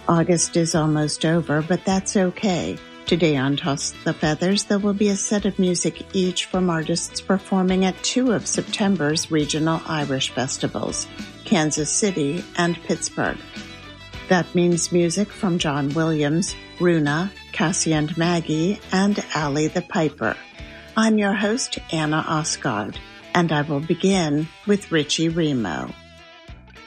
August is almost over, but that's okay. Today on Toss the Feathers, there will be a set of music each from artists performing at 2 of September's regional Irish festivals, Kansas City and Pittsburgh. That means music from John Williams, Runa, Cassie and Maggie, and Allie the Piper. I'm your host, Anna Osgaard, and I will begin with Richie Remo.